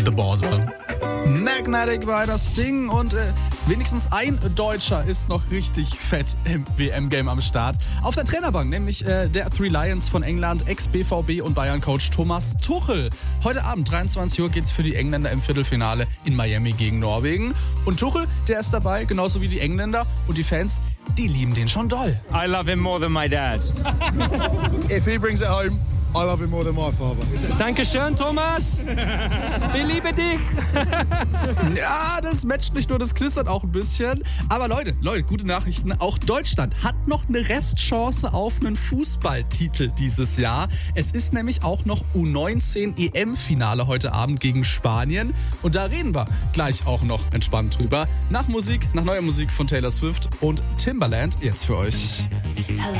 The Borsa. Magnetic by das Ding und wenigstens ein Deutscher ist noch richtig fett im WM-Game am Start. Auf der Trainerbank, nämlich der Three Lions von England, Ex-BVB und Bayern-Coach Thomas Tuchel. Heute Abend, 23 Uhr, geht's für die Engländer im Viertelfinale in Miami gegen Norwegen. Und Tuchel, der ist dabei, genauso wie die Engländer und die Fans, die lieben den schon doll. I love him more than my dad. If he brings it home, I love him more than my father. Dankeschön, Thomas. Wir lieben dich. Ja, das matcht nicht nur, das knistert auch ein bisschen. Aber Leute, gute Nachrichten. Auch Deutschland hat noch eine Restchance auf einen Fußballtitel dieses Jahr. Es ist nämlich auch noch U19 EM-Finale heute Abend gegen Spanien. Und da reden wir gleich auch noch entspannt drüber. Nach neuer Musik von Taylor Swift und Timbaland jetzt für euch.